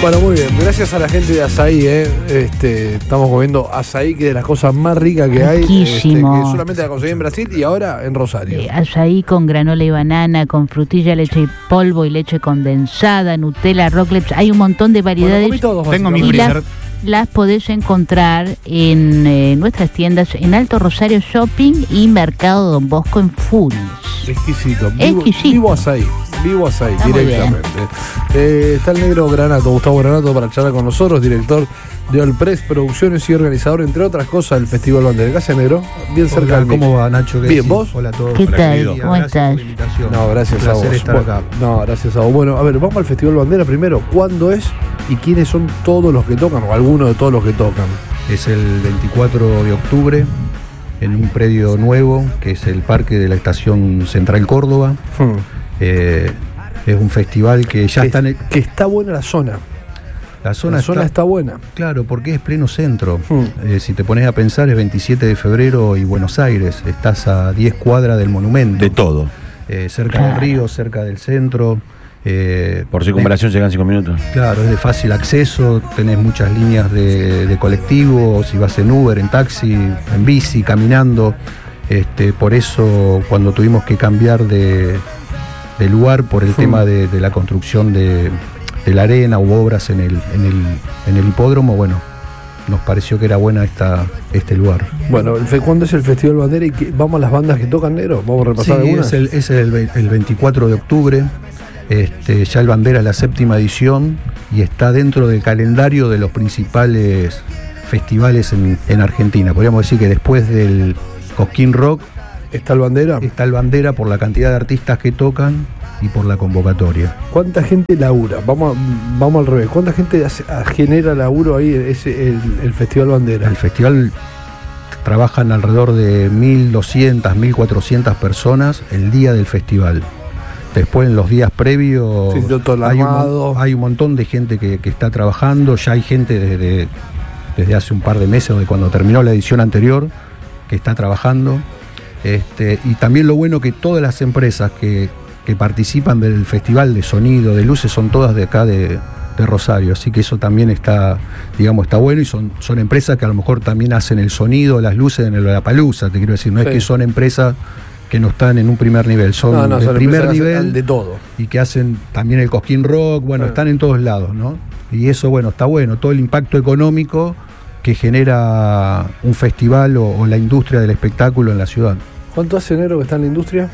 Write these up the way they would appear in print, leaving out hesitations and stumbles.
Bueno, muy bien, gracias a la gente de Azaí, estamos comiendo azaí, que es de las cosas más ricas que hay, que solamente la conseguí en Brasil y ahora en Rosario. Azaí con granola y banana, con frutilla, leche y polvo y leche condensada, Nutella, rocklets, hay un montón de variedades. Bueno, todos, tengo mi y freezer. las podés encontrar en nuestras tiendas en Alto Rosario Shopping y Mercado Don Bosco en Funes. Exquisito. Exquisito. Vivo azaí, Está muy directamente. Está el negro Granato, Gustavo Granato, para charlar con nosotros, director de Olpress Producciones y organizador, entre otras cosas, del Festival Bandera. Gracias, negro. Bien cerca del ¿Cómo va, Nacho? Bien, ¿vos? Hola a todos. ¿Qué Hola, tal? querido. ¿Cómo Gracias estás? por la invitación. No, gracias a vos. Estar acá. No, gracias a vos. Bueno, a ver, vamos al Festival Bandera primero. ¿Cuándo es y quiénes son todos los que tocan, o algunos de todos los que tocan? Es el 24 de octubre en un predio nuevo, que es el Parque de la Estación Central Córdoba. Es un festival que ya está en que está buena la zona. La zona está buena. Claro, porque es pleno centro. Si te pones a pensar, es 27 de febrero y Buenos Aires. Estás a 10 cuadras del monumento. De todo. Cerca del río, cerca del centro. Por circunvalación llegan 5 minutos. Claro, es de fácil acceso, tenés muchas líneas de colectivo, si vas en Uber, en taxi, en bici, caminando. Por eso, cuando tuvimos que cambiar de lugar por el tema de la construcción de la arena, hubo obras en el hipódromo, bueno, nos pareció que era buena este lugar. Bueno, ¿cuándo es el Festival Bandera? ¿Y vamos a las bandas que tocan, negro? ¿Vamos a repasar algunas? Es el 24 de octubre. Ya el Bandera es la 7ª edición y está dentro del calendario de los principales festivales en Argentina. Podríamos decir que después del Cosquín Rock ¿está el Bandera? Está el Bandera por la cantidad de artistas que tocan y por la convocatoria. ¿Cuánta gente labura? Vamos al revés. ¿Cuánta gente genera laburo ahí el Festival Bandera? El festival trabajan alrededor de 1.200, 1.400 personas el día del festival. Después, en los días previos, hay un montón de gente que está trabajando. Ya hay gente desde hace un par de meses, de cuando terminó la edición anterior, que está trabajando. Y también lo bueno que todas las empresas que participan del festival de sonido, de luces, son todas de acá de Rosario. Así que eso también está bueno, y son empresas que a lo mejor también hacen el sonido, las luces en el Lollapalooza, te quiero decir. No es que son empresas que no están en un primer nivel, son de primer nivel de todo. Y que hacen también el Cosquín Rock, están en todos lados, ¿no? Y eso, está bueno, todo el impacto económico que genera un festival o la industria del espectáculo en la ciudad. ¿Cuánto hace, enero que está en la industria?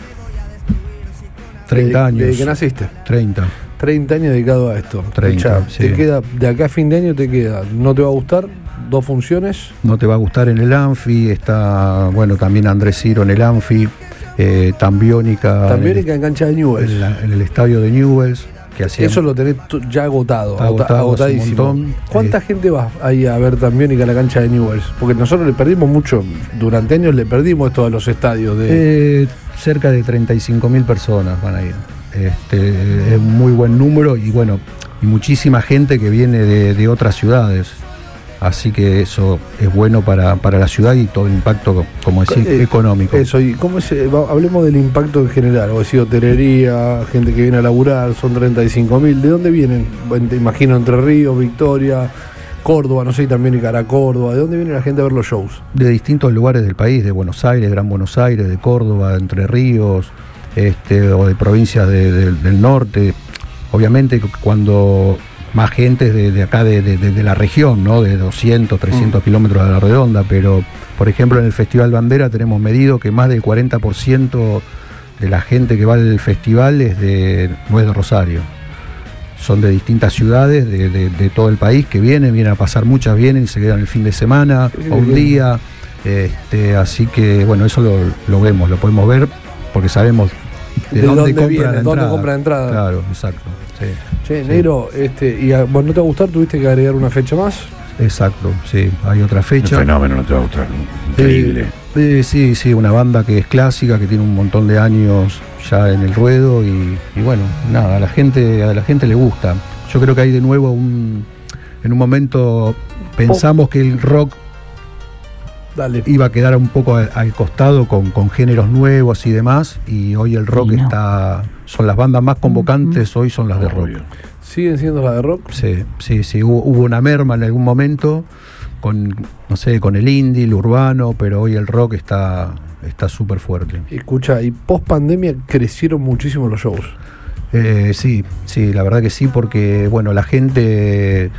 30 años. ¿Desde que naciste? 30 años dedicado a esto. 30, sí. Te queda, de acá a fin de año ¿no te va a gustar? 2 funciones. No te va a gustar en el Anfi, está, también Andrés Ciro en el Anfi, Tambiónica en cancha de Newell's. En el estadio de Newell's. Eso lo tenés ya agotadísimo. ¿Cuánta gente va ahí a ver Tambiónica en la cancha de Newell's? Porque nosotros le perdimos mucho, durante años le perdimos esto a los estadios. Cerca de 35.000 personas van a ir. Es un muy buen número y muchísima gente que viene de otras ciudades. Así que eso es bueno para la ciudad y todo el impacto, como decís, económico. Eso, y hablemos del impacto en general. O decir, hotelería, gente que viene a laburar, son 35.000. ¿De dónde vienen? Te imagino Entre Ríos, Victoria, Córdoba, no sé, también y cara a Córdoba. ¿De dónde viene la gente a ver los shows? De distintos lugares del país, de Buenos Aires, Gran Buenos Aires, de Córdoba, de Entre Ríos, o de provincias del norte. Obviamente cuando más gente de acá, de la región, ¿no? De 200, 300 kilómetros a la redonda, pero por ejemplo en el Festival Bandera tenemos medido que más del 40% de la gente que va al festival no es de Rosario. Son de distintas ciudades de todo el país que vienen a pasar, muchas vienen y se quedan el fin de semana o un día. Así que eso lo vemos, lo podemos ver porque sabemos de dónde compra la entrada. Claro, exacto. Sí, che, negro, ¿no te va a gustar? ¿Tuviste que agregar una fecha más? Exacto, sí, hay otra fecha. El fenómeno no te va a gustar, increíble. Sí, una banda que es clásica, que tiene un montón de años ya en el ruedo y a la gente le gusta. Yo creo que hay de nuevo en un momento pensamos que el rock Dale. iba a quedar un poco al costado con géneros nuevos y demás, y hoy el rock Sí, no. son las bandas más convocantes, hoy son las de rock. Obvio. ¿Siguen siendo las de rock? Sí, hubo una merma en algún momento con, no sé, con el indie, el urbano, pero hoy el rock está súper fuerte. Escucha, y post pandemia crecieron muchísimo los shows. Sí, la verdad que sí, porque bueno, la gente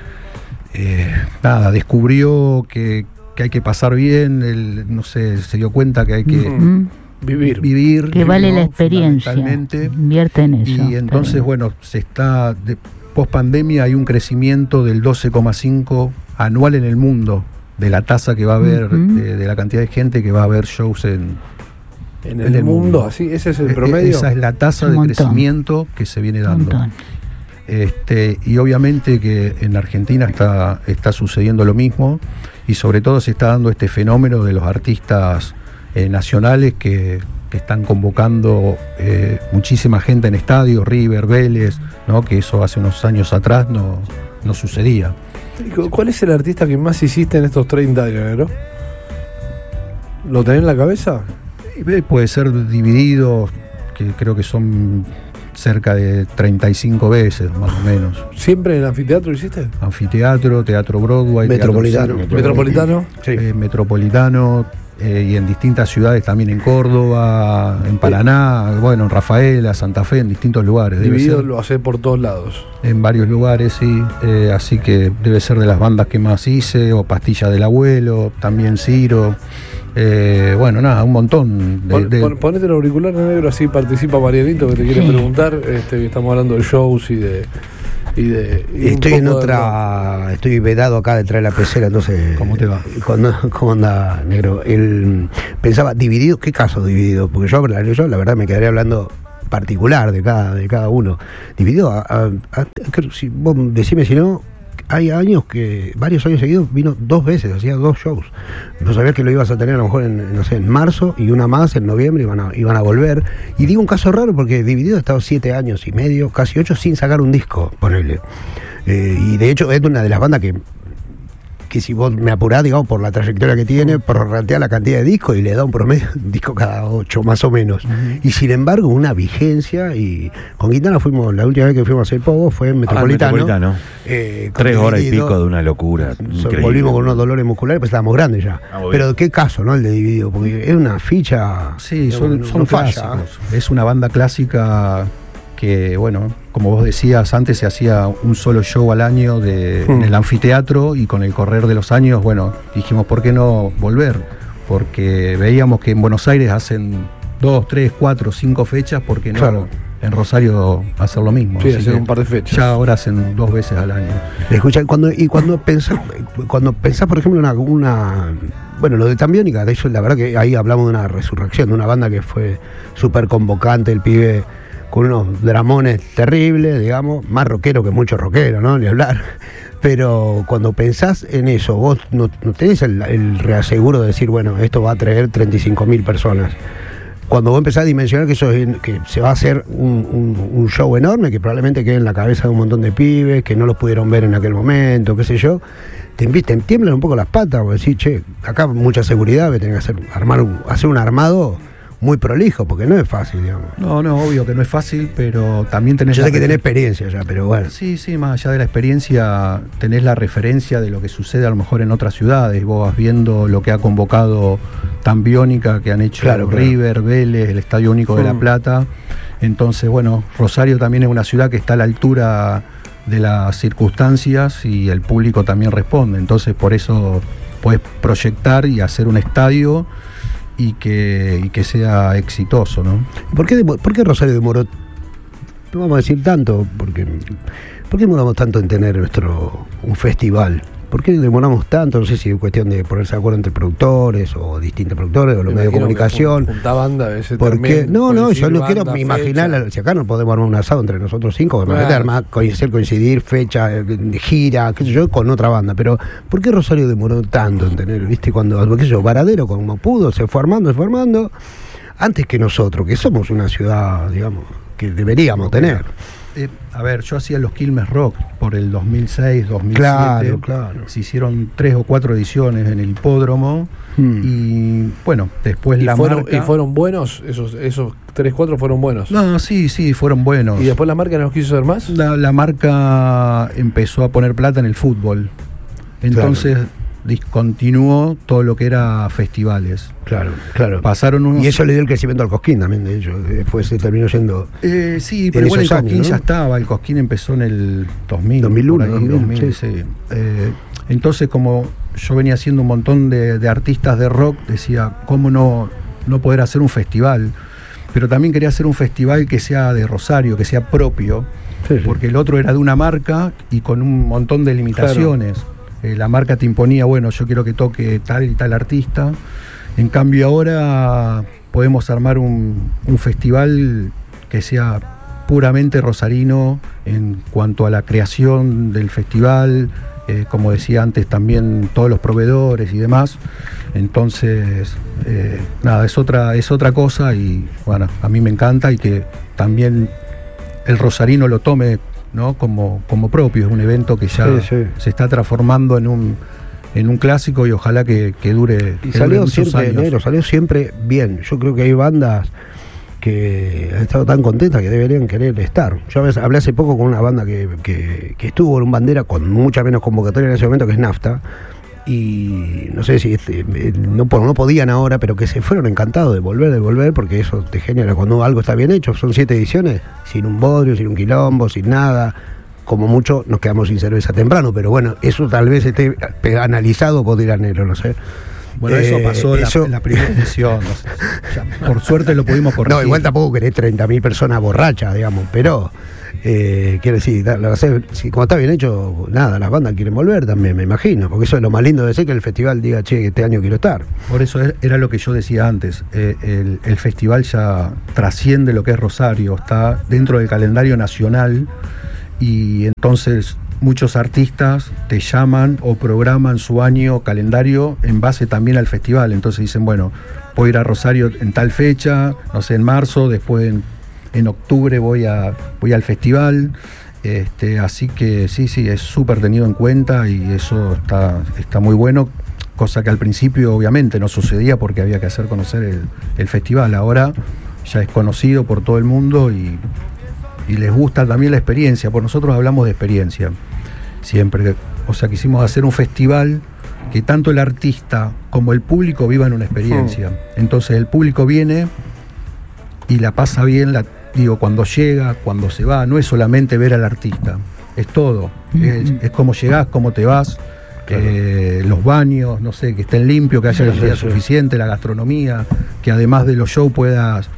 descubrió que hay que pasar bien, no sé, se dio cuenta que hay que vivir, Que vale ¿no? la experiencia. Fundamentalmente. Invierte en eso. Y entonces, Está bien. bueno, post pandemia hay un crecimiento del 12,5 anual en el mundo de la tasa que va a haber, Ujú. de la cantidad de gente que va a ver shows en el mundo, así, ese es el promedio. Esa es la tasa Un de montón. crecimiento que se viene Un dando. montón. Y obviamente que en Argentina está sucediendo lo mismo, y sobre todo se está dando este fenómeno de los artistas nacionales que están convocando muchísima gente en estadios, River, Vélez, ¿no? Que eso hace unos años atrás no sucedía. ¿Cuál es el artista que más hiciste en estos 30 años, negro? ¿Lo tenés en la cabeza? Puede ser Divididos, que creo que son cerca de 35 veces, más o menos. ¿Siempre en el anfiteatro lo hiciste? Anfiteatro, Teatro Broadway, Metropolitano. Teatro ¿Metropolitano? Sí. Metropolitano, y en distintas ciudades, también en Córdoba, en Paraná, bueno, en Rafaela, Santa Fe, en distintos lugares. Debe Dividido ser lo hace por todos lados. en varios lugares, sí. Así que debe ser de las bandas que más hice, o Pastilla del Abuelo, también Ciro. Bueno, nada, un montón. Ponete el auricular, negro, así participa Marianito, que te quiere Sí. preguntar. Que estamos hablando de shows y de un Estoy en poco de otra, estoy vedado acá detrás de la pecera, entonces. ¿Cómo te va? ¿Cómo anda, negro? Pensaba, dividido, ¿qué caso dividido? Porque yo la verdad me quedaría hablando particular de cada uno. Dividido, si vos decime si no, hay varios años seguidos vino 2 veces, hacía 2 shows. No sabías que lo ibas a tener a lo mejor en marzo, y una más en noviembre, iban a volver. Y digo un caso raro porque Dividido ha estado 7 años y medio, casi 8, sin sacar un disco, ponele. Y de hecho es una de las bandas que si vos me apurás, digamos, por la trayectoria que tiene, prorratea la cantidad de discos y le da un promedio, un disco cada 8 más o menos. Y sin embargo, una vigencia. Y con Quintana la última vez que fuimos a hacer poco fue en Metropolitano. Metropolitano. Con 3 horas y Dividido. pico de una locura. Increíble. Volvimos con unos dolores musculares, pues estábamos grandes ya. muy Pero bien. qué caso, ¿no? El de Dividido, porque es una ficha. Sí, digamos, son no falla. clásicos. Es una banda clásica que, bueno, como vos decías, antes se hacía un solo show al año en el anfiteatro, y con el correr de los años, bueno, dijimos, ¿por qué no volver? Porque veíamos que en Buenos Aires hacen 2, 3, 4, 5 fechas, ¿por qué no Claro. en Rosario hacer lo mismo? Sí, Así hacer que un par de fechas. ya ahora hacen 2 veces al año. Escucha, cuando pensás, por ejemplo, bueno, lo de Tambiónica, de eso la verdad que ahí hablamos de una resurrección, de una banda que fue súper convocante, el pibe con unos dramones terribles, digamos, más rockero que mucho rockero, ¿no? Ni hablar. Pero cuando pensás en eso, vos no tenés el reaseguro de decir, bueno, esto va a traer 35.000 personas. Cuando vos empezás a dimensionar que que se va a hacer un show enorme, que probablemente quede en la cabeza de un montón de pibes, que no los pudieron ver en aquel momento, qué sé yo, te tiemblan un poco las patas, porque decís, che, acá mucha seguridad, voy a tener que hacer un armado muy prolijo, porque no es fácil, digamos. No, obvio que no es fácil, pero también tenés... Yo sé que tenés experiencia ya, pero bueno. Sí, más allá de la experiencia, tenés la referencia de lo que sucede a lo mejor en otras ciudades. Vos vas viendo lo que ha convocado Tambiónica, que han hecho Claro. River, Vélez, el Estadio Único de La Plata. Entonces, bueno, Rosario también es una ciudad que está a la altura de las circunstancias, y el público también responde. Entonces, por eso podés proyectar y hacer un estadio y que sea exitoso, ¿no? ¿Por qué Rosario demoró? No vamos a decir tanto, ¿por qué demoramos tanto en tener un festival? ¿Por qué demoramos tanto? No sé si es cuestión de ponerse de acuerdo entre productores o distintos productores o los medios de comunicación. Junta banda, a veces ¿Por qué? también, No, yo coincidir no quiero banda, imaginar, fecha. si acá no podemos armar un asado entre nosotros 5, Claro. coincidir fecha, gira, qué sé yo, con otra banda. Pero ¿por qué Rosario demoró tanto en tener, viste, qué sé yo, Varadero como pudo, se fue armando, antes que nosotros, que somos una ciudad, digamos, que deberíamos tener? A ver, yo hacía los Quilmes Rock por el 2006, 2007. Claro. Se hicieron 3 o 4 ediciones en el hipódromo. Y bueno, después la marca. ¿Y fueron buenos? Esos 3, 4 fueron buenos. No, sí, fueron buenos. ¿Y después la marca no los quiso hacer más? La marca empezó a poner plata en el fútbol. Entonces discontinuó todo lo que era festivales. Claro. Pasaron unos... Y eso le dio el crecimiento al Cosquín también, de hecho. Después se terminó yendo. Sí, pero igual el Cosquín años, ¿no? Ya estaba. El Cosquín empezó en el 2000. 2001, por ahí, 2000, sí. Entonces, como yo venía haciendo un montón de artistas de rock, decía, ¿cómo no poder hacer un festival? Pero también quería hacer un festival que sea de Rosario, que sea propio, porque el otro era de una marca y con un montón de limitaciones. Claro. La marca te imponía, bueno, yo quiero que toque tal y tal artista. En cambio ahora podemos armar un festival que sea puramente rosarino en cuanto a la creación del festival, como decía antes también todos los proveedores y demás. Entonces, nada, es otra cosa y bueno, a mí me encanta y que también el rosarino lo tome, ¿no? como propio. Es un evento que ya se está transformando en un clásico y ojalá que dure. Y salió siempre enero, salió siempre bien. Yo creo que hay bandas que han estado tan contentas que deberían querer estar. Yo hablé hace poco con una banda que estuvo en un bandera con mucha menos convocatoria en ese momento, que es Nafta, y no sé si no podían ahora, pero que se fueron encantados de volver, porque eso te genera cuando algo está bien hecho. Son 7 ediciones, sin un bodrio, sin un quilombo, sin nada. Como mucho nos quedamos sin cerveza temprano, pero bueno, eso tal vez esté analizado por Tiranero, no sé. Bueno, eso pasó en la primera edición. No sé, ya, por suerte lo pudimos corregir. No, igual tampoco querés 30.000 personas borrachas, digamos, pero quiero decir, como está bien hecho, nada, las bandas quieren volver también, me imagino, porque eso es lo más lindo de ser, que el festival diga, che, este año quiero estar. Por eso era lo que yo decía antes, el festival ya trasciende lo que es Rosario, está dentro del calendario nacional y entonces muchos artistas te llaman o programan su año calendario en base también al festival. Entonces dicen, bueno, voy a ir a Rosario en tal fecha, no sé, en marzo, después en octubre voy al festival. Así que sí, es súper tenido en cuenta y eso está muy bueno, cosa que al principio obviamente no sucedía porque había que hacer conocer el festival. Ahora ya es conocido por todo el mundo y les gusta también la experiencia, porque nosotros hablamos de experiencia siempre, o sea, quisimos hacer un festival que tanto el artista como el público vivan una experiencia. Entonces el público viene y la pasa bien, cuando llega, cuando se va, no es solamente ver al artista, es todo, es cómo llegás, cómo te vas, los baños, no sé, que estén limpios, que haya cantidad suficiente, la gastronomía, que además de los shows puedas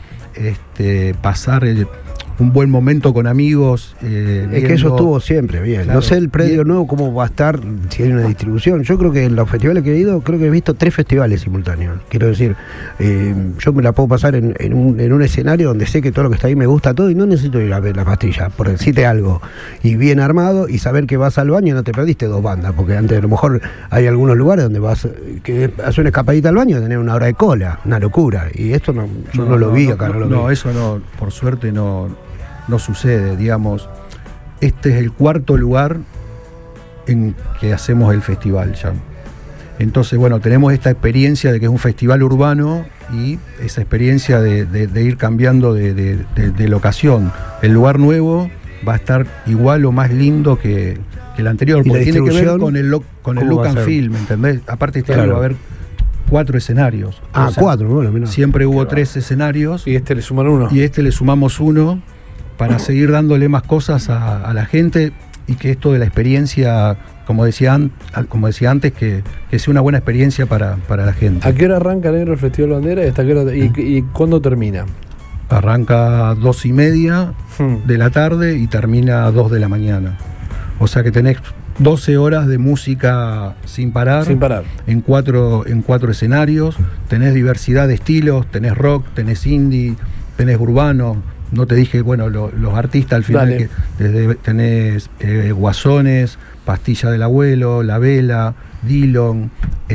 pasar un buen momento con amigos. Es que eso estuvo siempre bien. Claro. No sé el predio nuevo cómo va a estar, si hay una distribución. Yo creo que en los festivales que he ido, creo que he visto 3 festivales simultáneos. Quiero decir, yo me la puedo pasar en un escenario donde sé que todo lo que está ahí me gusta todo y no necesito ir a ver la pastilla, por decirte algo. Y bien armado y saber que vas al baño y no te perdiste 2 bandas, porque antes a lo mejor hay algunos lugares donde vas que haces una escapadita al baño y tener 1 hora de cola, una locura. Y esto yo no lo vi acá. No, eso no, por suerte no sucede, digamos. Este es el 4º lugar en que hacemos el festival ya. Entonces, bueno, tenemos esta experiencia de que es un festival urbano y esa experiencia de ir cambiando de locación. El lugar nuevo va a estar igual o más lindo que el anterior, porque tiene que ver con el look and feel, ¿me entendés? Aparte este año va a haber 4 escenarios. 4, bueno, mirá. Siempre hubo 3 escenarios. Y le suman 1. Y le sumamos 1 para seguir dándole más cosas a la gente y que esto de la experiencia, como decía antes, que sea una buena experiencia para la gente. ¿A qué hora arranca, Negro, el Festival Bandera y cuándo termina? Arranca 2:30 de la tarde y termina a 2 de la mañana. O sea que tenés 12 horas de música sin parar. En 4 escenarios. Tenés diversidad de estilos, tenés rock, tenés indie, tenés urbano. No te dije, bueno, los artistas al final, que tenés Guasones, Pastilla del Abuelo, La Vela, Dillon,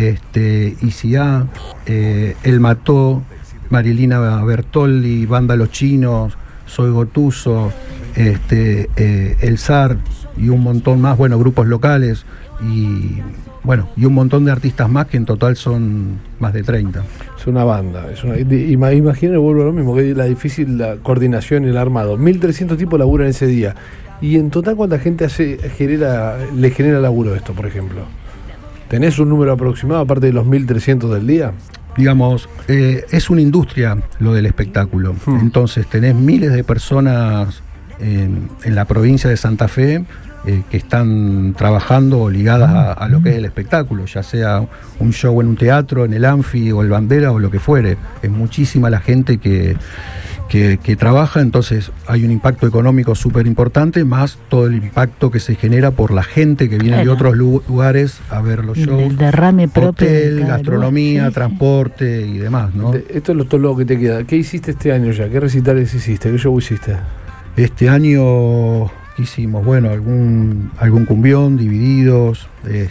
ICA, El Mató, Marilina Bertoldi, Banda Los Chinos, Soy Gotuso, el SAR y un montón más, bueno, grupos locales y bueno, y un montón de artistas más que en total son más de 30. Es una banda. Imagínate, vuelvo a lo mismo, que es la difícil la coordinación y el armado. 1.300 tipos laburan ese día. ¿Y en total cuánta gente le genera laburo esto, por ejemplo? ¿Tenés un número aproximado aparte de los 1.300 del día? Digamos, es una industria lo del espectáculo. Entonces tenés miles de personas en la provincia de Santa Fe que están trabajando o ligadas a lo que es el espectáculo, ya sea un show en un teatro, en el Anfi o el Bandera o lo que fuere. Es muchísima la gente que trabaja, entonces hay un impacto económico súper importante, más todo el impacto que se genera por la gente que viene de otros lugares a ver los shows. El derrame propio. Hotel, gastronomía, transporte y demás, ¿no? Esto es todo lo que te queda. ¿Qué hiciste este año ya? ¿Qué recitales hiciste? ¿Qué show hiciste? Este año hicimos, bueno, algún cumbión, Divididos,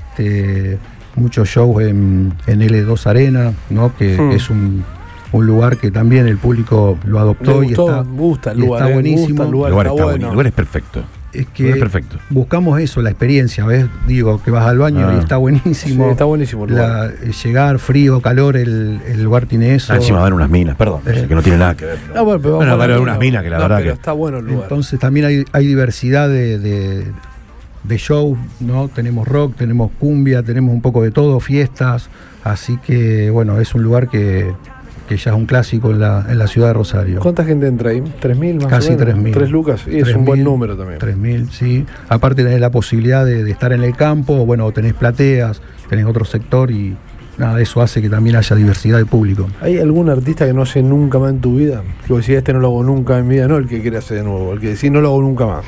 muchos shows en L2 Arena, ¿no? Que es un lugar que también el público lo adoptó y está buenísimo. El lugar es perfecto. Es que es perfecto. Buscamos eso, la experiencia, ¿ves? Digo, que vas al baño y está buenísimo. Sí, está buenísimo el lugar. Llegar, frío, calor, el lugar tiene eso. Encima van unas minas, perdón, que no tiene nada que ver. No, bueno, pero van a ver unas minas que la verdad pero que... está bueno el lugar. Entonces también hay diversidad de shows, ¿no? Tenemos rock, tenemos cumbia, tenemos un poco de todo, fiestas. Así que, bueno, es un lugar que ya es un clásico en la ciudad de Rosario. ¿Cuánta gente entra ahí? ¿3.000 más Casi o menos? 3.000. 3 lucas, y es un buen número también. 3.000, sí. Aparte tenés la posibilidad de estar en el campo, bueno, tenés plateas, tenés otro sector y nada, eso hace que también haya diversidad de público. ¿Hay algún artista que no hace nunca más en tu vida? Que vos decís, no lo hago nunca en mi vida, no el que quiere hacer de nuevo, el que decís, no lo hago nunca más.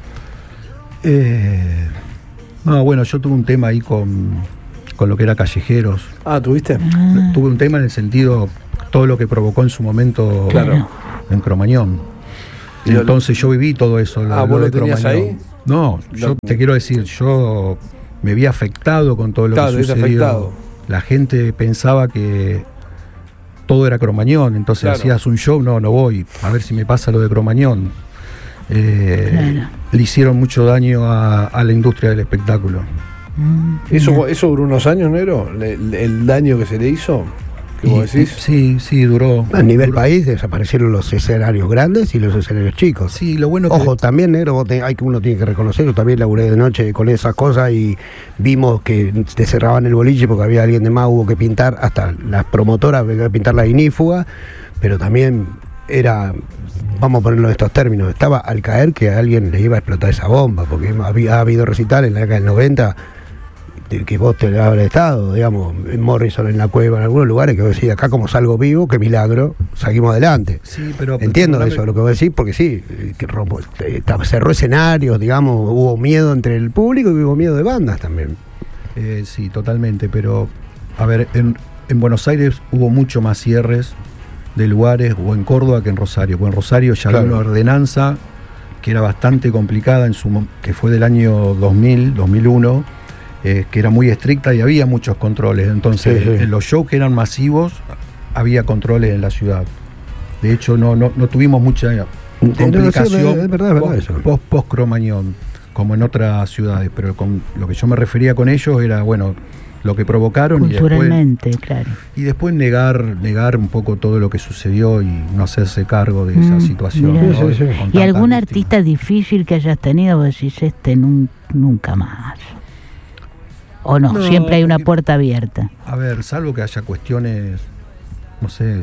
No, bueno, yo tuve un tema ahí con lo que era Callejeros. Ah, ¿tuviste? Tuve un tema en el sentido, todo lo que provocó en su momento en Cromañón. Y entonces yo viví todo eso. ¿Vos lo tenías ahí? No, yo te quiero decir, yo me vi afectado con todo lo que sucedió. Afectado. La gente pensaba que todo era Cromañón, entonces hacías un show, no voy, a ver si me pasa lo de Cromañón. Le hicieron mucho daño a la industria del espectáculo. ¿Eso duró unos años, negro? ¿El daño que se le hizo? ¿Qué vos decís? Sí, duró. A nivel país desaparecieron los escenarios grandes y los escenarios chicos. Sí, lo bueno Ojo, también, negro, uno tiene que reconocerlo. También laburé de noche con esas cosas y vimos que te cerraban el boliche porque había alguien de más, hubo que pintar, hasta las promotoras, había que pintar la ignífuga, pero también era, vamos a ponerlo en estos términos, estaba al caer que a alguien le iba a explotar esa bomba, porque ha habido recitales en la década del 90 que vos te habrás estado, digamos, en Morrison, en la cueva, en algunos lugares, que vos decís, acá como salgo vivo, qué milagro, seguimos adelante. Sí, pero entiendo eso, lo que vos decís, porque sí, cerró escenarios, digamos, hubo miedo entre el público y hubo miedo de bandas también. Sí, totalmente, pero a ver, en Buenos Aires hubo mucho más cierres de lugares, o en Córdoba que en Rosario, porque en Rosario ya había una ordenanza que era bastante complicada, que fue del año 2001, que era muy estricta y había muchos controles. Entonces, en los shows que eran masivos, había controles en la ciudad. De hecho, no tuvimos mucha complicación es verdad post-Cromañón, como en otras ciudades. Pero con lo que yo me refería con ellos era, bueno, lo que provocaron culturalmente, claro. Y después negar un poco todo lo que sucedió y no hacerse cargo de esa situación, ¿no? ¿Y algún artista difícil que hayas tenido? Vos decís, nunca más. ¿O no? Siempre hay una puerta abierta. A ver, salvo que haya cuestiones, no sé,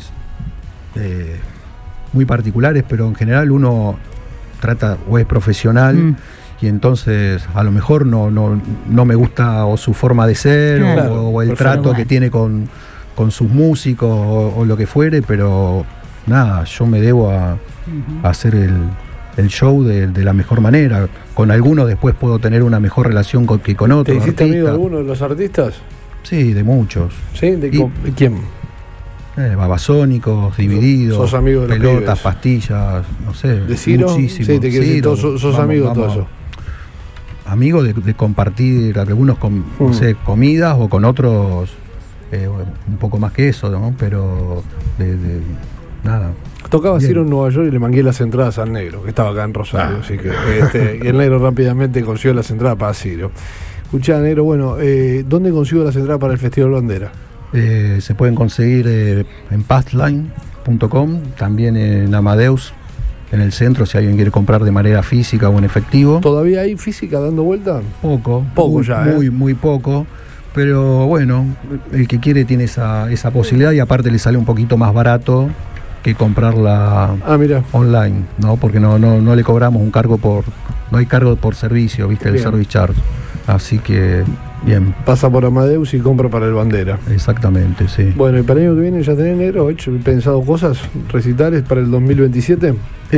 muy particulares, pero en general uno trata o es profesional y entonces a lo mejor no me gusta o su forma de ser o el trato que tiene con sus músicos o lo que fuere, pero nada, yo me debo a hacer el show de la mejor manera. Con algunos después puedo tener una mejor relación que con otros. ¿Te hiciste amigo de alguno de los artistas? Sí, de muchos. ¿Sí? ¿De quién? Babasónicos, Divididos, sos amigo de los Pelotas, pibes. Pastillas, no sé. ¿De Ciro? Muchísimo. Sí, te quiero decir, sos amigo de todo eso. Amigo de compartir algunos no sé, comidas o con otros un poco más que eso, ¿no? Pero nada. Tocaba Bien. Ciro en Nueva York y le mangué las entradas al negro, que estaba acá en Rosario. Así que y el negro rápidamente consiguió las entradas para Ciro. Escuchá, negro, bueno, ¿dónde consigo las entradas para el Festival Bandera? Se pueden conseguir en Passline.com, también en Amadeus, en el centro, si alguien quiere comprar de manera física o en efectivo. ¿Todavía hay física dando vuelta? Poco Poco ya, muy poco. Pero bueno, el que quiere tiene esa posibilidad y aparte le sale un poquito más barato que comprarla Mira. online, ¿no? Porque no le cobramos un cargo no hay cargo por servicio, ¿viste? El Bien. service charge. Así que, bien, Pasa por Amadeus y compra para el Bandera. exactamente, sí. Bueno, ¿y para el año que viene ya tenés, negro, pensado cosas, recitales para el 2027?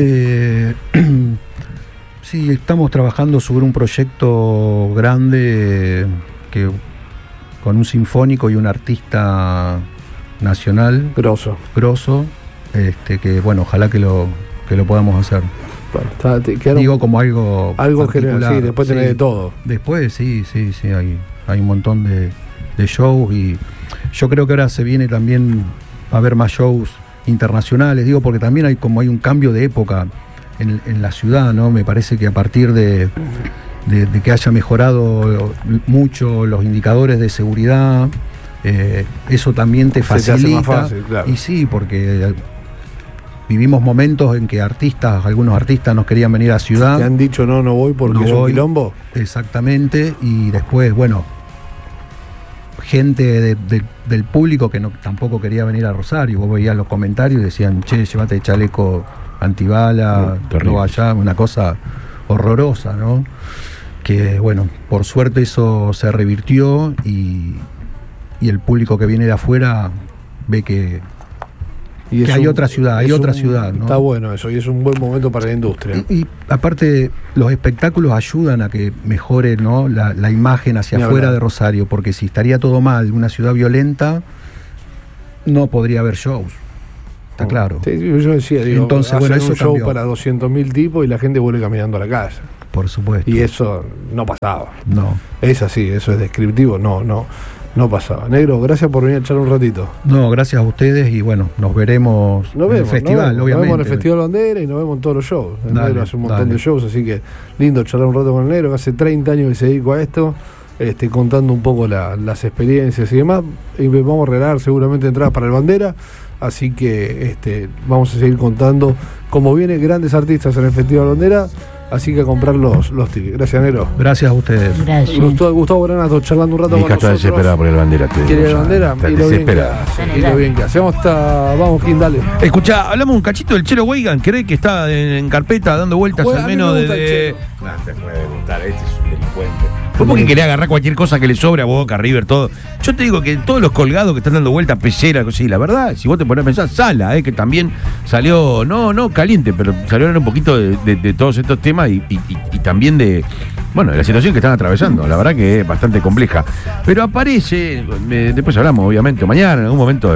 Sí, estamos trabajando sobre un proyecto grande que con un sinfónico y un artista nacional Grosso. grosso, que bueno, ojalá que lo podamos hacer. Bueno, quedaron Digo como algo general, particular, sí, después tenés de todo. Después sí, hay un montón de shows y yo creo que ahora se viene también a haber más shows internacionales, digo, porque también hay un cambio de época en la ciudad, ¿no? Me parece que a partir de que haya mejorado mucho los indicadores de seguridad, eso también te Se te hace más facilita. fácil, claro. Y sí, porque vivimos momentos en que algunos artistas nos querían venir a la ciudad. ¿Te han dicho no voy porque No es un voy. quilombo? Exactamente, y después, bueno, gente del público que tampoco quería venir a Rosario. Vos veías los comentarios y decían, che, llévate chaleco antibala, no vaya, una cosa horrorosa, ¿no? Que bueno, por suerte eso se revirtió y el público que viene de afuera ve que hay otra ciudad, ¿no? Está bueno eso, y es un buen momento para la industria. Y aparte, los espectáculos ayudan a que mejore, ¿no? la imagen hacia Ni afuera hablar. de Rosario, porque si estaría todo mal, una ciudad violenta, no podría haber shows. Está claro. Sí, yo decía, digo, Entonces, hacen bueno, eso un show cambió. para 200.000 tipos y la gente vuelve caminando a la casa. Por supuesto. Y eso no pasaba. No. Es así, eso es descriptivo, no pasaba. Negro, gracias por venir a echar un ratito. No, gracias a ustedes y bueno, nos veremos en el festival, nos obviamente. vemos en el Festival Bandera y nos vemos en todos los shows. El Dale, negro hace un montón dale. de shows, así que lindo charlar un rato con el negro, que hace 30 años que se dedico a esto, contando un poco las experiencias y demás. Y vamos a regalar seguramente entradas para el Bandera, así que vamos a seguir contando cómo vienen grandes artistas en el Festival Bandera, así que a comprar los tickets. Gracias, negro. Gracias a ustedes. Gracias. Gustavo Granato charlando un rato Mi con hija está nosotros. desesperada por el bandera. Quiere la bandera Está y lo bien que desesperada. hace, y lo bien que hace. Vamos, Kim, dale. Escuchá, hablamos un cachito del Chelo Weigan, ¿cree que está en carpeta dando vueltas Bueno, al a mí menos me gusta el de... Chelo. No te puede gustar, este es un delincuente. Fue porque quería agarrar cualquier cosa que le sobre a Boca, River, todo. Yo te digo que todos los colgados que están dando vueltas, Pellera, sí, la verdad, si vos te pones a pensar, Sala, que también salió, no caliente, pero salió a hablar un poquito de todos estos temas y también de la situación que están atravesando. La verdad que es bastante compleja. Pero aparece, después hablamos, obviamente, mañana, en algún momento,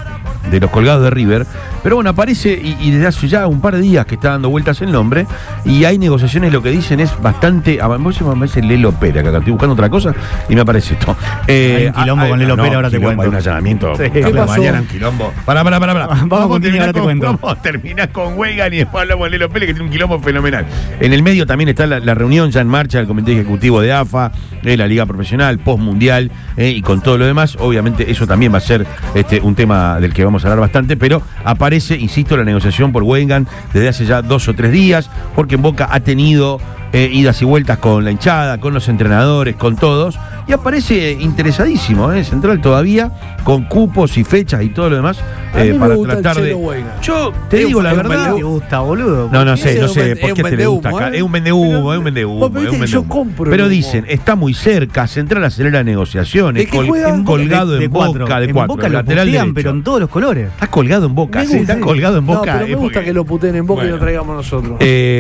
de los colgados de River. Pero bueno, aparece y desde hace ya un par de días que está dando vueltas el nombre y hay negociaciones, lo que dicen es bastante... Vos me parece Lelo Pera, que acá estoy buscando otra cosa y me aparece esto. Hay un quilombo con Lelo Pera, ahora te quilombo, cuento. Hay un allanamiento. Sí. ¿Qué pasó? Mañana un quilombo. Pará. Vamos con Tini, ahora te cuento. Vamos a terminar con Weigan y después hablamos de Lelo Pérez, que tiene un quilombo fenomenal. En el medio también está la reunión ya en marcha del Comité Ejecutivo de AFA, de la Liga Profesional, postmundial, y con todo lo demás. Obviamente eso también va a ser un tema del que vamos a hablar bastante, pero aparece, insisto, la negociación por Weigan desde hace ya 2 o 3 días, porque en Boca ha tenido idas y vueltas con la hinchada, con los entrenadores, con todos, y aparece interesadísimo, Central todavía, con cupos y fechas y todo lo demás, A mí me para gusta el tratar de... Chelo Weigan. Yo te digo la verdad... ¿Te gusta, boludo? No sé, Ese no es sé un por qué te le gusta vendehumo, acá. ¿eh? Es un vendehumo, Pero- es un vendehumo. Vos, pero es un viste, yo vendehumo. compro el Pero humo. dicen, está muy cerca, Central acelera negociaciones, ¿De qué juega? colgado en Boca, de en cuatro, Boca lo lateral putean, derecho. pero en todos los colores. Está colgado en Boca, Me sí, gusta. está colgado en Boca. No, pero me gusta porque- que lo puteen en Boca y Bueno. lo traigamos nosotros.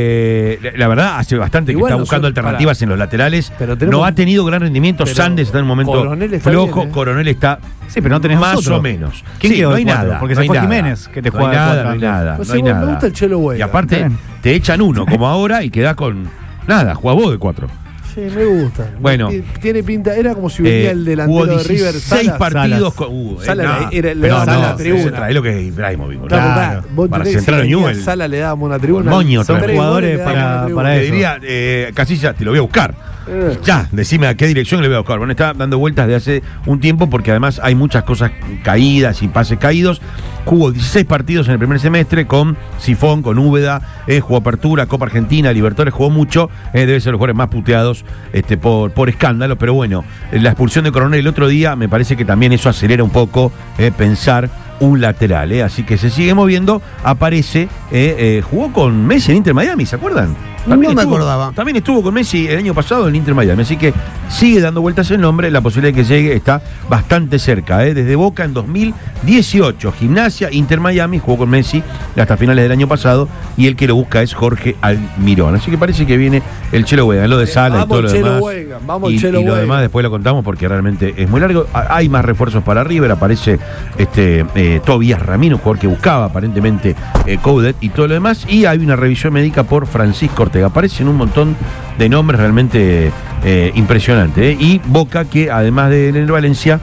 La verdad, hace bastante que Igual está no buscando son- alternativas en los laterales. Pero tenemos- no ha tenido gran rendimiento. pero Sandes está en un momento Coronel está flojo. bien, Coronel está Sí, pero no tenés más nosotros. o menos. ¿Quién Sí, quedó no de hay cuatro? nada. Porque no se hay fue nada. Jiménez, que te no hay juega de nada, cuatro. no hay nada. No sé, no hay me nada. gusta el Chelo Weigan. Y aparte, Bien. te echan uno, como ahora, y quedás con nada. Jugás vos de 4. Sí, me gusta. Bueno. Tiene pinta, era como si venía el delantero jugó de River, 16 Salas. partidos con. Salas era pero Salas no, tribuna. se trae lo que es Ibrahimovic. boludo. Claro, vos Para tenés que centrar a decir, Newell. Sala le dábamos una tribuna. Moño, son tres jugadores goles le damos una tribuna. para Te eso. diría, Casillas, te lo voy a buscar. Ya, decime a qué dirección le voy a buscar. Bueno, está dando vueltas de hace un tiempo porque además hay muchas cosas caídas y pases caídos. Jugó 16 partidos en el primer semestre con Sifón, con Úbeda, jugó Apertura, Copa Argentina, Libertadores, jugó mucho. Debe ser los jugadores más puteados por escándalo. Pero bueno, la expulsión de Coronel el otro día me parece que también eso acelera un poco pensar un lateral. Así que se sigue moviendo. Aparece, jugó con Messi en Inter Miami, ¿se acuerdan? No me acordaba. También estuvo con Messi el año pasado en Inter Miami. Así que sigue dando vueltas el nombre. La posibilidad de que llegue está bastante cerca. Desde Boca en 2018. Gimnasia, Inter Miami, jugó con Messi hasta finales del año pasado. Y el que lo busca es Jorge Almirón. Así que parece que viene el Chelo Weigand. Lo de Sala y todo lo demás. Vamos, Y lo demás después lo contamos porque realmente es muy largo. Hay más refuerzos para River. Aparece Tobías Ramírez, un jugador que buscaba aparentemente Coudet y todo lo demás. Y hay una revisión médica por Francisco Ortega. Aparecen un montón de nombres realmente impresionantes. Y Boca, que además de en el Valencia,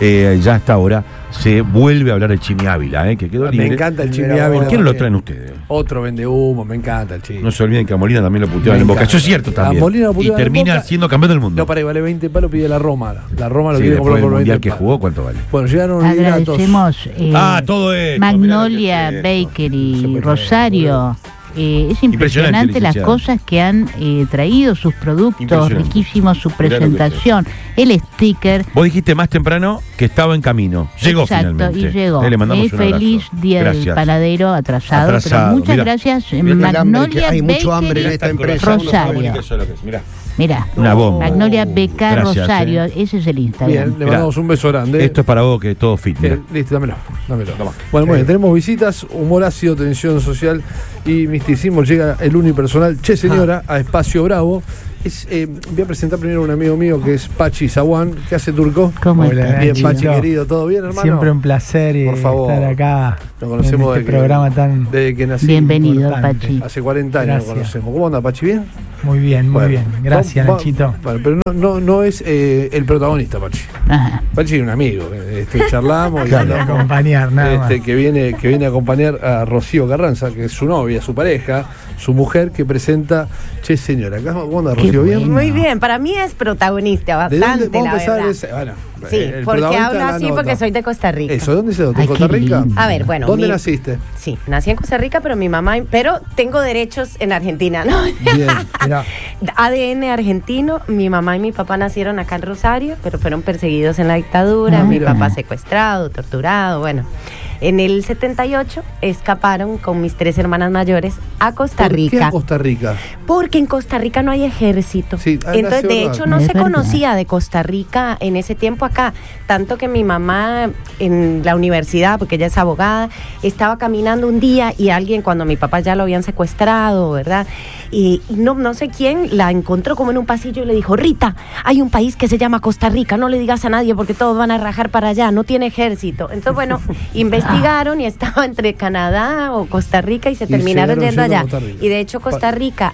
ya hasta ahora se vuelve a hablar del Chimi Ávila, que quedó libre. Me encanta el Chimi Ávila. ¿Por qué no lo también. traen ustedes? Otro vende humo, me encanta el Chimi. No se olviden que a Molina también lo puteaban Me en Boca. encanta. Eso es cierto también. A Molina lo Y puteaban en termina Boca. siendo campeón del mundo. No, para ahí vale 20 palos, pide la Roma. La Roma lo Sí, quiere después comprar del por 20 mundial que palos. jugó, ¿cuánto vale? Bueno, llegaron datos. Agradecemos Todo esto. Magnolia mirá lo que es esto. Baker y Rosario. Es impresionante las licenciado. cosas que han traído, sus productos, Impresionante. riquísimos, su Mirá lo que es presentación, el sticker. Vos dijiste más temprano que estaba en camino. Llegó Exacto, finalmente. y llegó. Le mandamos un Feliz abrazo. día Gracias. del panadero atrasado. Atrasado, Pero muchas mirá. gracias, Mirá el hambre, Magnolia que hay mucho hambre en Baker esta y empresa. Rosario. Mirá. Mirá, Una bomba. Magnolia BK Gracias, Rosario, ese es el Instagram. Bien, le mandamos un beso grande. Esto es para vos que es todo fit. Mirá. Listo, dámelo. Bueno, muy bien, tenemos visitas, humor ácido, tensión social y misticismo. Llega el unipersonal Che Señora a Espacio Bravo. Voy a presentar primero a un amigo mío que es Pachi Zaguán. ¿Qué hace, Turco? ¿Cómo Hola, está? Bien, Nachito. Pachi, querido, ¿todo bien, hermano? Siempre un placer Por favor. estar acá Lo conocemos en este programa tan desde que nací. Bienvenido, importante. Pachi. Hace 40 años Gracias. lo conocemos. ¿Cómo anda, Pachi? ¿Bien? muy bien, muy bien. Gracias, Nachito. Bueno, pero no es el protagonista, Pachi. Ajá. Pachi es un amigo. Charlamos y Para hablamos. acompañar, nada más. Que viene a acompañar a Rocío Carranza, que es su novia, su pareja, su mujer, que presenta Che Señora. ¿Cómo anda, Qué Rocío? ¿Bien? bueno. Muy bien, para mí es protagonista, ¿De bastante, dónde? Vamos a la empezar verdad. bueno, Sí, el porque protagonista hablo de la así nota. porque soy de Costa Rica. Eso, ¿dónde es? ¿De Ay, Costa qué Rica? lindo. A ver, bueno. ¿Dónde naciste? Sí, nací en Costa Rica, pero mi mamá, pero tengo derechos en Argentina, ¿no? Bien. Mirá, ADN argentino, mi mamá y mi papá nacieron acá en Rosario, pero fueron perseguidos en la dictadura, Ah, mi mira. papá secuestrado, torturado, bueno. En el 78 escaparon con mis 3 hermanas mayores a Costa ¿Por qué Rica. a Costa Rica? Porque en Costa Rica no hay ejército. Sí, Entonces, nació de acá. hecho, no Es se verdad. conocía de Costa Rica en ese tiempo acá. Tanto que mi mamá en la universidad, porque ella es abogada, estaba caminando un día y alguien, cuando mi papá ya lo habían secuestrado, ¿verdad? Y no sé quién la encontró como en un pasillo y le dijo: Rita, hay un país que se llama Costa Rica, no le digas a nadie porque todos van a rajar para allá, no tiene ejército. Entonces, bueno, investigaron y estaba entre Canadá o Costa Rica y se terminaron llegaron yendo yendo a allá. Costa Rica. Y de hecho Costa Rica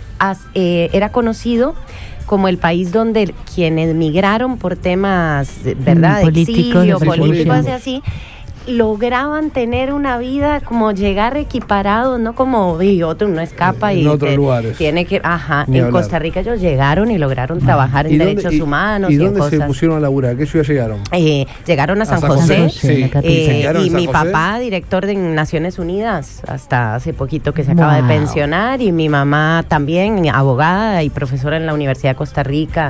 era conocido como el país donde quienes migraron por temas, ¿verdad?, de Políticos, exilio, de políticos persecución. y así, lograban tener una vida como llegar equiparados, no como otro no escapa En y otros lugares. tiene que, Ni en hablar. Costa Rica ellos llegaron y lograron trabajar en derechos humanos ¿Y y en dónde se cosas. pusieron a laburar? ¿Qué ciudad llegaron? Llegaron a San San José. José, sí. la capital. ¿Se quedaron en Y San mi José? papá, director de Naciones Unidas, hasta hace poquito que se acaba de Wow. pensionar, y mi mamá también, abogada y profesora en la Universidad de Costa Rica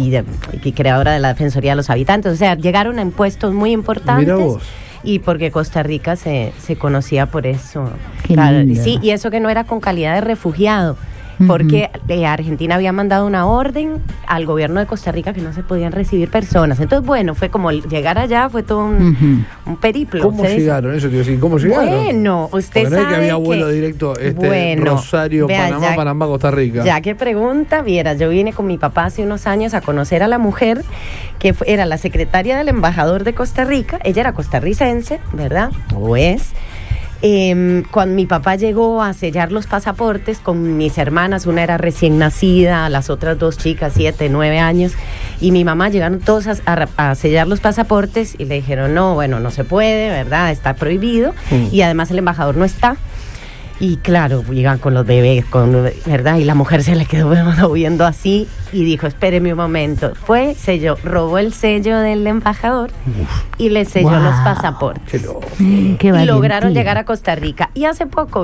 y creadora de la Defensoría de los Habitantes. O sea, llegaron en puestos muy importantes. Mirá vos. Y porque Costa Rica se conocía por eso. Qué lindo. Sí, y eso que no era con calidad de refugiado. Porque Argentina había mandado una orden al gobierno de Costa Rica que no se podían recibir personas. Entonces, bueno, fue como llegar allá, fue todo un periplo. ¿Cómo ¿Ustedes? llegaron? Eso te iba a decir, ¿cómo llegaron? Bueno, usted Porque no es que sabe había vuelo que- directo Bueno, Rosario, vea, Panamá, ya- Panamá, Costa Rica. Ya que pregunta, viera, yo vine con mi papá hace unos años a conocer a la mujer que era la secretaria del embajador de Costa Rica. Ella era costarricense, ¿verdad? O es. Cuando mi papá llegó a sellar los pasaportes con mis hermanas, una era recién nacida, las otras 2 chicas, 7, 9 años, y mi mamá llegaron todos a sellar los pasaportes y le dijeron, no, bueno, no se puede, ¿verdad? Está prohibido, y además el embajador no está. Y claro, llegan con los bebés, ¿verdad? Y la mujer se le quedó viendo así y dijo, espéreme un momento. Robó el sello del embajador y le selló los pasaportes. Y lograron llegar a Costa Rica. Y hace poco,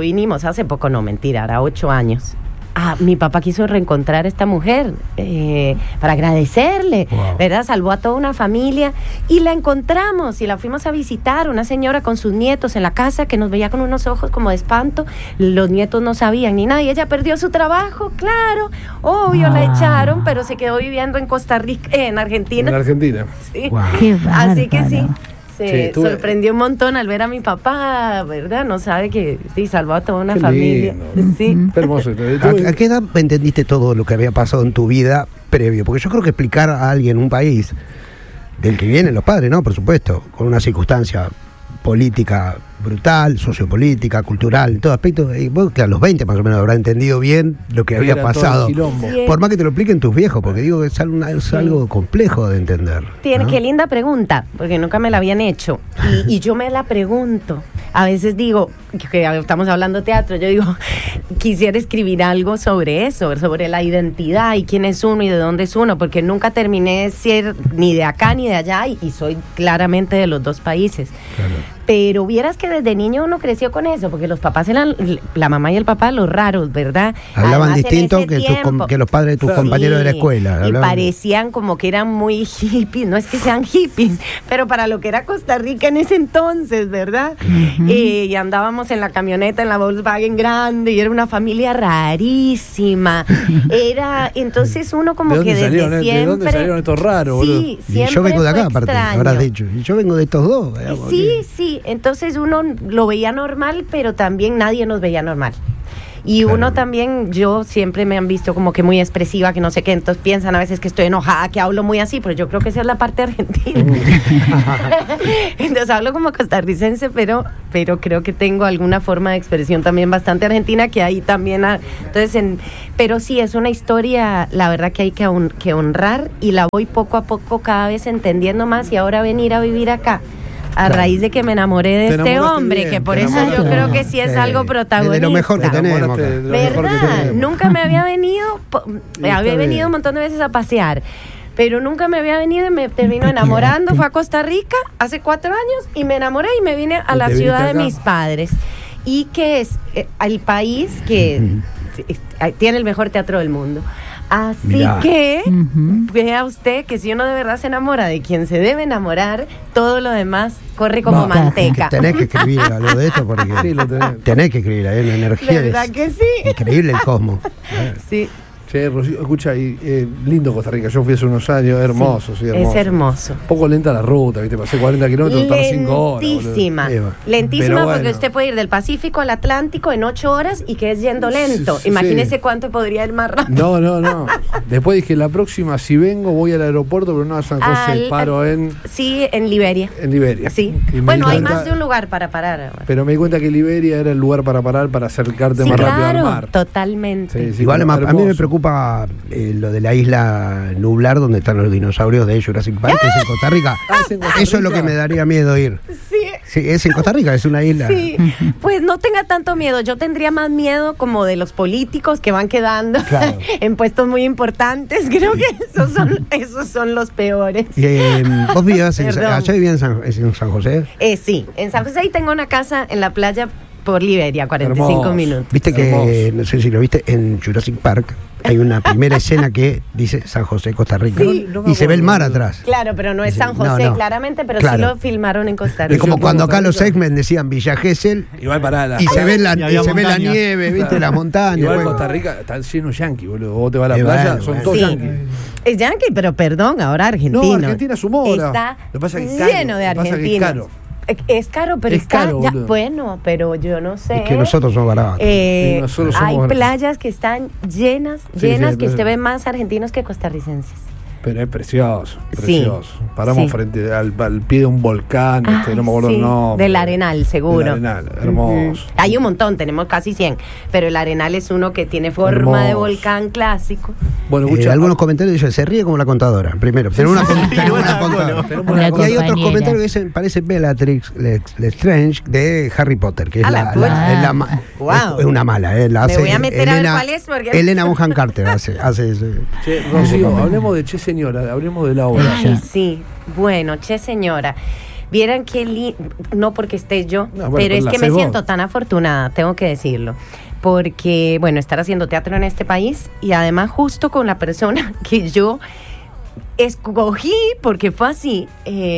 hará 8 años. Mi papá quiso reencontrar a esta mujer para agradecerle, ¿verdad? Salvó a toda una familia y la encontramos y la fuimos a visitar, una señora con sus nietos en la casa que nos veía con unos ojos como de espanto. Los nietos no sabían ni nada y ella perdió su trabajo, claro, obvio, la echaron, pero se quedó viviendo en Costa Rica, en Argentina. En Argentina. Sí. Así que sí. Se sorprendió un montón al ver a mi papá, ¿verdad? No sabe que sí, salvó a toda una familia. Sí. Qué hermoso. ¿A qué edad entendiste todo lo que había pasado en tu vida previo? Porque yo creo que explicar a alguien un país del que vienen los padres, ¿no? Por supuesto, con una circunstancia política brutal, sociopolítica, cultural, en todo aspecto, y vos que a los 20 más o menos habrás entendido bien lo que había pasado. Por más que te lo expliquen tus viejos, porque digo que es algo complejo de entender. ¿No? Qué linda pregunta, porque nunca me la habían hecho. Y yo me la pregunto. A veces digo, que estamos hablando de teatro, yo digo, quisiera escribir algo sobre eso, sobre la identidad y quién es uno y de dónde es uno, porque nunca terminé de ser ni de acá ni de allá y soy claramente de los 2 países. Claro. Pero vieras que desde niño uno creció con eso, porque los papás eran, la mamá y el papá, los raros, ¿verdad? Hablaban distinto que los padres de tus compañeros de la escuela. Y parecían como que eran muy hippies, no es que sean hippies, pero para lo que era Costa Rica en ese entonces, ¿verdad? Y andábamos en la camioneta, en la Volkswagen grande, y era una familia rarísima. Entonces uno como que desde siempre... ¿De dónde salieron estos raros, boludo? Sí, siempre y yo vengo de acá, aparte, habrás dicho. Y yo vengo de estos 2. Sí. Entonces uno lo veía normal, pero también nadie nos veía normal. Y uno también, yo siempre me han visto como que muy expresiva, que no sé qué, entonces piensan a veces que estoy enojada, que hablo muy así, pero yo creo que esa es la parte argentina. Entonces hablo como costarricense, pero creo que tengo alguna forma de expresión también bastante argentina, que ahí también... pero sí, es una historia, la verdad que hay que honrar, y la voy poco a poco cada vez entendiendo más, y ahora venir a vivir acá. A raíz de que me enamoré de este hombre, bien, que por eso yo creo que sí es algo protagonista. De lo mejor que tenemos. ¿Verdad? Nunca me había venido, había venido un montón de veces a pasear, pero nunca me había venido y me terminó enamorando. Fue a Costa Rica hace 4 años y me enamoré y me vine a la ciudad de mis padres. Y que es el país que tiene el mejor teatro del mundo. Así que vea usted que si uno de verdad se enamora de quien se debe enamorar, todo lo demás corre como manteca. Tenés que escribir algo de esto porque tenés que escribir, hay una energía. ¿Verdad que sí? Increíble el cosmos. Sí. Che, Rocío, escucha, lindo Costa Rica. Yo fui hace unos años, hermoso, sí, hermoso. Es hermoso. Un poco lenta la ruta, ¿viste? Pasé 40 kilómetros, tardé 5 horas. Lentísima, porque usted puede ir del Pacífico al Atlántico en 8 horas y que es yendo lento. Imagínese cuánto podría ir más rápido. No. Después dije, la próxima, si vengo, voy al aeropuerto, pero no a San José, paro en... Sí, en Liberia. En Liberia. Sí. Bueno, hay más de un lugar para parar. Pero me di cuenta que Liberia era el lugar para parar, para acercarte más rápido al mar. Totalmente. Sí, igual a mí me preocupa lo de la isla Nublar, donde están los dinosaurios de Jurassic Park, que es en Costa Rica. Eso es lo que me daría miedo ir. Sí, es en Costa Rica, es una isla. Sí, pues no tenga tanto miedo. Yo tendría más miedo como de los políticos que van quedando en puestos muy importantes. Creo que esos son los peores. ¿Vos vivías allá vivías en San José? Sí, en San José, y tengo una casa en la playa por Liberia, 45 minutos. Viste que, no sé si lo viste, en Jurassic Park hay una primera escena que dice San José, Costa Rica. Sí. Y se ve el mar atrás. Claro, pero no es San José, claramente, pero sí lo filmaron en Costa Rica. Es como cuando acá los X-Men decían Villa Gesell y se ve la nieve, viste, las montañas. Igual Costa Rica está lleno de yanquis, boludo. Vos te vas a la playa, son todos yanquis. Es yanqui, pero perdón, ahora argentino. No, Argentina es su moda. Está lleno de argentinos. Es caro, pero está caro, ya, bueno, pero yo no sé. Es que nosotros somos baratos. Hay playas que están llenas, que usted ve más argentinos que costarricenses. Pero es precioso, Sí. precioso. Paramos Sí. frente al pie de un volcán, no me acuerdo el nombre. Del Arenal, seguro. Del Arenal, hermoso. Hay un montón, tenemos casi 100, pero el Arenal es uno que tiene forma de Hermoso. volcán clásico. Bueno, escucha, algunos comentarios dicen, se ríe como la contadora. Primero, tenemos una contadora. tenemos Una Y hay otros compañera. comentarios que dicen, parece Bellatrix Lestrange de Harry Potter, que es A la puta. es la ma- Wow. es una mala. La Me hace voy a meter a ver cuál es, porque- Elena Bonham Carter hace eso. Che, Rocío, hablemos de Che Señora, hablemos de la obra. Ay, sí. Bueno, che señora. Vieran que no porque esté yo, No, bueno, pero es la que me haces vos. siento tan afortunada, tengo que decirlo. Porque, bueno, estar haciendo teatro en este país y además justo con la persona que yo escogí, porque fue así.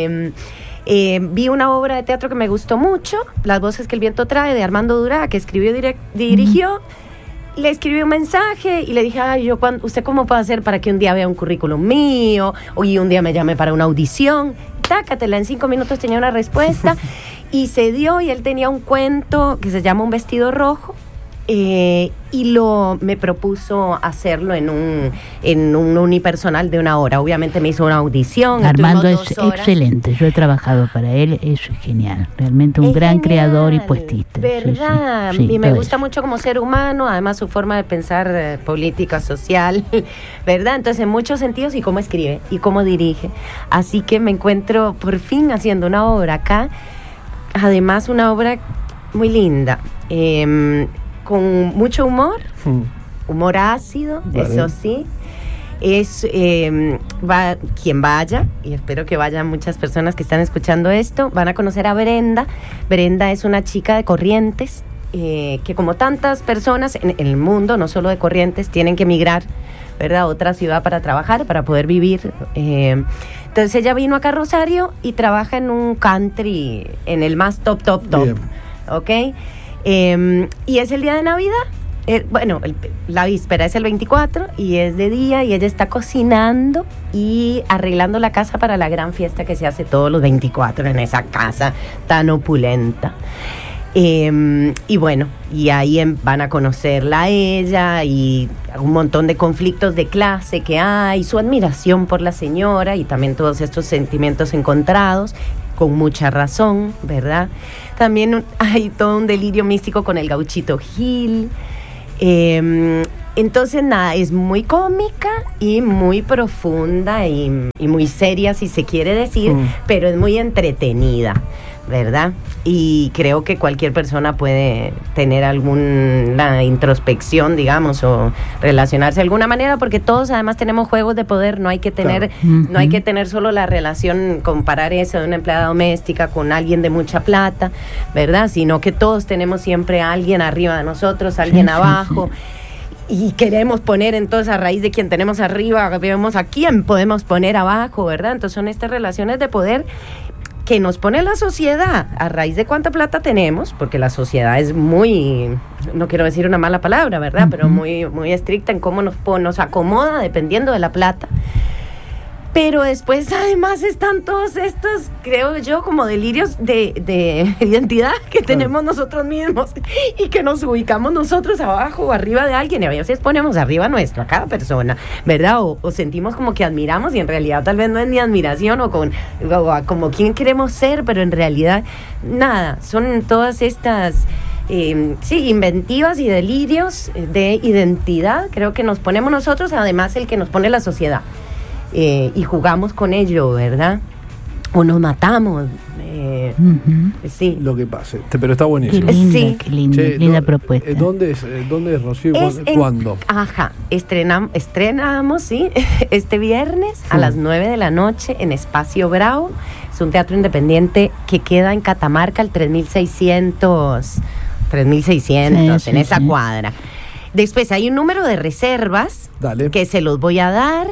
Vi una obra de teatro que me gustó mucho, Las voces que el viento trae, de Armando Durá, que escribió y dirigió. Le escribí un mensaje y le dije, ay, ¿usted cómo puede hacer para que un día vea un currículum mío? Y un día me llame para una audición. Tácatela, en 5 minutos tenía una respuesta. Y se dio, y él tenía un cuento que se llama Un vestido rojo. Y me propuso hacerlo en un unipersonal de 1 hora. Obviamente me hizo una audición. Armando estuvimos es 2 horas. excelente, yo he trabajado para él, es genial, realmente un Es gran genial, creador y puestista. Sí, ¿Verdad? sí, sí, Y me todo gusta eso. mucho como ser humano, además su forma de pensar política, social, ¿verdad? Entonces, en muchos sentidos, y cómo escribe y cómo dirige. Así que me encuentro por fin haciendo una obra acá, además una obra muy linda, con mucho humor, humor ácido, Vale. eso sí. Es quien vaya, y espero que vayan muchas personas que están escuchando esto, van a conocer a Brenda. Brenda es una chica de Corrientes, que como tantas personas en el mundo, no solo de Corrientes, tienen que emigrar, ¿verdad?, a otra ciudad para trabajar, para poder vivir. Entonces ella vino acá a Rosario y trabaja en un country, en el más top. Bien. ¿Ok? Y es el día de Navidad. La víspera es el 24 y es de día, y ella está cocinando y arreglando la casa para la gran fiesta que se hace todos los 24 en esa casa tan opulenta. Y bueno, y ahí van a conocerla a ella, y un montón de conflictos de clase que hay, su admiración por la señora y también todos estos sentimientos encontrados, con mucha razón, ¿verdad? También hay todo un delirio místico con el Gauchito Gil. Entonces, nada, es muy cómica y muy profunda y muy seria, si se quiere decir, pero es muy entretenida, ¿verdad? Y creo que cualquier persona puede tener alguna introspección, digamos, o relacionarse de alguna manera, porque todos además tenemos juegos de poder. No hay que tener, no hay que tener solo la relación, comparar eso de una empleada doméstica con alguien de mucha plata, ¿verdad? Sino que todos tenemos siempre a alguien arriba de nosotros, alguien abajo. Y queremos poner, entonces, a raíz de quien tenemos arriba, vemos a quién podemos poner abajo, ¿verdad? Entonces son estas relaciones de poder que nos pone la sociedad a raíz de cuánta plata tenemos, porque la sociedad es muy, no quiero decir una mala palabra, ¿verdad? Pero muy, muy estricta en cómo nos acomoda dependiendo de la plata. Pero después además están todos estos, creo yo, como delirios de identidad que tenemos nosotros mismos, y que nos ubicamos nosotros abajo o arriba de alguien, y a veces ponemos arriba nuestro a cada persona, ¿verdad? O sentimos como que admiramos, y en realidad tal vez no es ni admiración, o como quién queremos ser, pero en realidad nada, son todas estas inventivas y delirios de identidad, creo que nos ponemos nosotros, además el que nos pone la sociedad. Y jugamos con ello, ¿verdad? O nos matamos. Sí. Lo que pase. Pero está Qué buenísimo. linda, Sí. qué linda, Che, linda propuesta. ¿Dónde es Rocío? ¿Cuándo? Ajá, estrenamos, sí, este viernes a las 9 de la noche en Espacio Bravo. Es un teatro independiente que queda en Catamarca, el 3600, en esa cuadra. Después hay un número de reservas. Dale. Que se los voy a dar.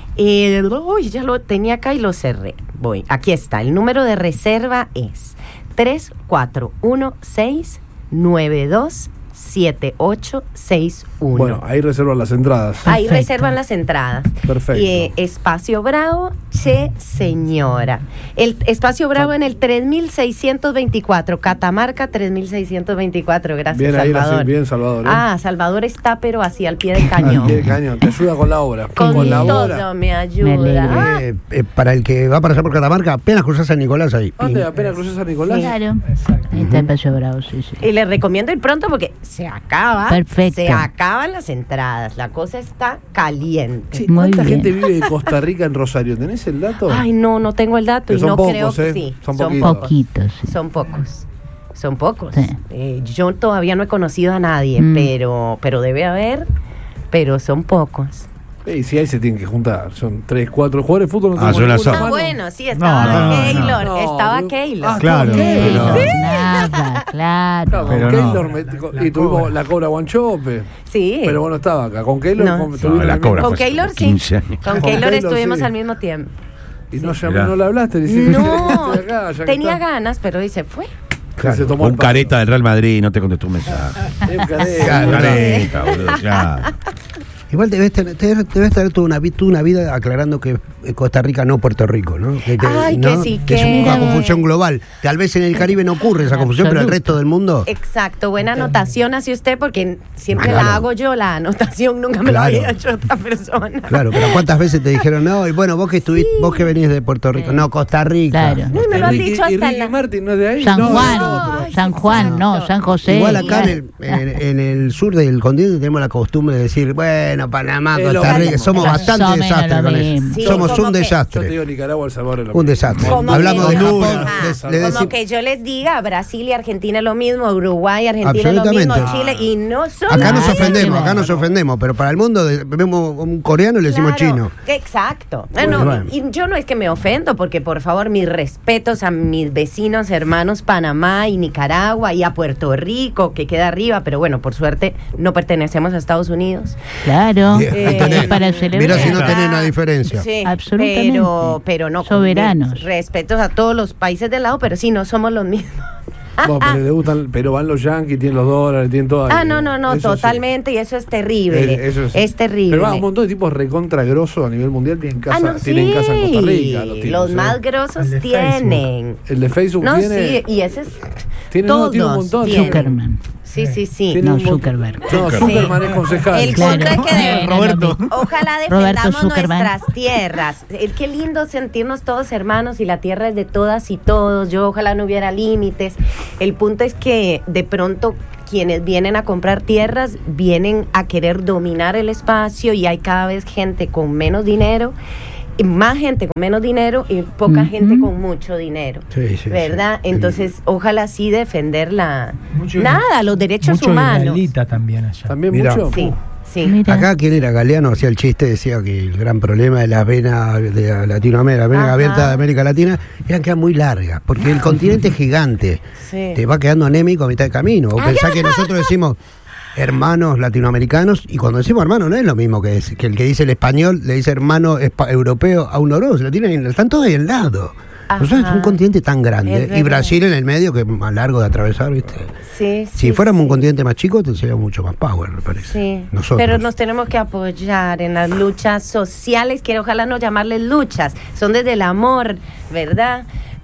Ya lo tenía acá y lo cerré. Aquí está. El número de reserva es 3416927868. 1. Bueno, ahí reservan las entradas. Ahí Perfecto. reservan las entradas. Perfecto. Y Espacio Bravo, Che Señora. El Espacio Bravo en el 3624, Catamarca 3624. Gracias, Bien ahí, Salvador. bien, Salvador. Salvador está, pero así al pie del Al cañón. pie del cañón. Te ayuda con la obra. Con Colabora. todo me ayuda. Me alegro. Para el que va a pasar por Catamarca, apenas cruzás San Nicolás ahí. ¿Dónde apenas cruzas San Nicolás? Claro. Exacto. Ahí está el Espacio Bravo, sí, sí. Y les recomiendo ir pronto porque se acaba. Perfecto. Se acaban las entradas. La cosa está caliente. Sí, Muy ¿cuánta bien. gente vive de Costa Rica en Rosario? ¿Tenés el dato? Ay, no tengo el dato Que y son no pocos, creo que ¿eh? sí. Son poquitos. Poquitos, sí. Son pocos. Son pocos. Sí. Yo todavía no he conocido a nadie, pero debe haber, pero son pocos. Y si ahí se tienen que juntar. Son 3, 4 jugadores de fútbol. No Ah, tenemos son las ninguna ocho. mano. Bueno, sí, estaba no, Keylor. no. Estaba No, Keylor. Ah, Claro. Keylor. Sí. Nada, claro. Claro, Pero con no. Keylor y tuvimos la Cobra Guanchope. Sí. Pero bueno, estaba acá. Con Keylor No. tuvimos la el Cobra mismo- Con fue hace Keylor como sí. 15 años. Con Con Keylor Keylor, estuvimos sí. al mismo tiempo. Y no, Mirá. no le hablaste. Le dijiste, No, estoy acá, ya que tenía está. ganas, pero dice, fue. Que se tomó el Un paso. careta del Real Madrid no te contestó un mensaje. Un careta. Un careta, boludo, claro. Igual debes tener toda una vida aclarando que Costa Rica no Puerto Rico, ¿no? Ay, que sí, que es que- una confusión global. Tal vez en el Caribe no ocurre esa confusión, pero el resto del mundo. Exacto, buena anotación hace usted porque siempre Claro. la hago yo, la anotación nunca me la Claro. había hecho otra persona. Claro, pero ¿cuántas veces te dijeron, no, y bueno, vos que estuviste, vos que venís de Puerto Rico? No, Costa Rica. Claro. Uy, me lo han Ricky- dicho y hasta Ricky la... Martin no es de ahí. San No, Juan, no, Ay, San Juan, no, San José. Igual acá en el sur del continente tenemos la costumbre de decir, bueno, Panamá, Es lo Costa Rica, mismo. somos Más bastante o menos desastres lo con eso. mismo. Sí, Somos como un que- Yo te desastre. digo Nicaragua, El Salvador es lo Un mismo. desastre. Como Hablamos que- de Japón, Ajá. le Como decimos. que yo les diga, Brasil y Argentina es lo mismo, Uruguay y Argentina es lo mismo, Absolutamente. Chile, y no son Acá nos nada ofendemos, que acá ver. nos ofendemos, pero para el mundo vemos un coreano y le decimos Claro, chino. Exacto. Bueno, Bueno. y yo no es que me ofendo, porque por favor, mis respetos a mis vecinos, hermanos Panamá y Nicaragua y a Puerto Rico, que queda arriba, pero bueno, por suerte no pertenecemos a Estados Unidos. Claro, Bien, ahí tenés. para celebrar. Mira si no tenés una diferencia. Sí, Absolutamente. pero no. Soberanos. Respetos a todos los países del lado, pero sí, no somos los mismos. Bueno, pero le gustan, pero van los yankees, tienen los dólares, tienen todo. Ah, no, Eso sí. totalmente, y eso es terrible. Eso sí. Es terrible. Pero va, un montón de tipos recontra grosos a nivel mundial tienen casa, no, tienen sí. casa en Costa Rica. Los, tipos, Los ¿eh? más grosos El de tienen. El de Facebook No, tiene. sí, y ese es. Tiene, todos tiene un montón. tienen. Zuckerman. Sí. Tiene No, un montón. Zuckerberg. No, Zuckerman es concejal. El Claro. punto es que de Roberto. ojalá Roberto defendamos Zuckerman. nuestras tierras. Qué lindo sentirnos todos hermanos y la tierra es de todas y todos. Yo ojalá no hubiera límites. El punto es que de pronto quienes vienen a comprar tierras vienen a querer dominar el espacio y hay cada vez gente con menos dinero. Y más gente con menos dinero y poca Ujú. gente con mucho dinero. Sí, sí, ¿Verdad? sí. Entonces, ojalá sí defender Mucho- los derechos mucho humanos. israelita también allá. También Mirá. mucho. Sí, sí. Mira. Acá quien era Galeano hacía el chiste, decía que el gran problema de las venas de Latinoamérica, las venas Ajá. abiertas de América Latina, eran que eran muy largas, porque el continente es gigante, Sí. te va quedando anémico a mitad de camino. O pensás que nosotros decimos hermanos latinoamericanos, y cuando decimos hermano no es lo mismo que el que dice el español, le dice hermano europeo a un oro, se lo tienen, están todos ahí al lado. Nosotros es un continente tan Es grande, y verdad. Brasil en el medio, que es más largo de atravesar, ¿viste? Sí, Si fuéramos un continente más chico, sería mucho más power, me parece. Sí, Nosotros. pero nos tenemos que apoyar en las luchas sociales, que ojalá no llamarles luchas, son desde el amor, ¿verdad?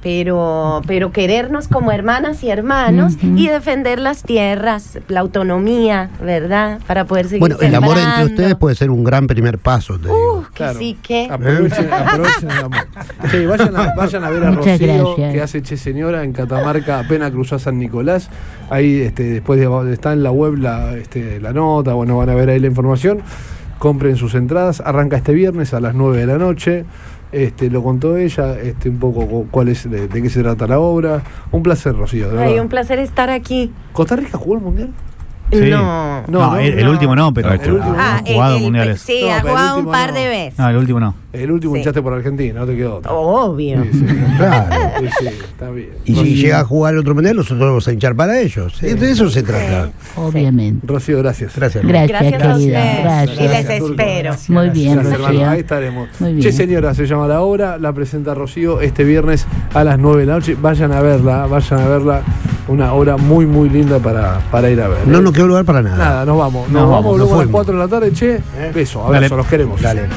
Pero querernos como hermanas y hermanos Ujú. y defender las tierras, la autonomía, ¿verdad? Para poder seguir Bueno, el amor entre sembrando. ustedes puede ser un gran primer paso, te digo. Que Claro. sí que... Aprovechen el amor. Sí, vayan a ver a Muchas Rocío, gracias. que hace Che Señora en Catamarca, apenas cruzó a San Nicolás. Ahí después está en la web la nota, bueno, van a ver ahí la información. Compren sus entradas, arranca este viernes a las 9 de la noche. Lo contó ella, un poco cuál es, de qué se trata la obra. Un placer, Rocío, de Ay, verdad. un placer estar aquí. ¿Costa Rica jugó el mundial? Sí. No. No, el no. último no, pero El último ha Ah, jugado el- mundiales. Sí, No, ha pero el jugado un último par no. de veces. No, el último no. El último Sí. hinchaste por Argentina, no te quedó otra. Obvio. Sí, sí. Claro. Sí, sí, está bien. Y si llega a jugar otro mundial, nosotros vamos a hinchar para ellos. De eso se trata. Obviamente. Rocío, gracias. Gracias. Gracias, Gracias a querida. ustedes. Gracias. Y les Turco. espero. Muy bien, Gracias, hermano. Rocío. Ahí estaremos. Muy bien. Che Señora se llama la obra, la presenta Rocío este viernes a las 9 de la noche. Vayan a verla, Una obra muy, muy linda para ir a ver. No nos quedó lugar para nada. Nada, nos vamos. No, Nos vamos luego a las fuimos. 4 de la tarde, che. Beso, abrazo, Dale. los queremos. Dale.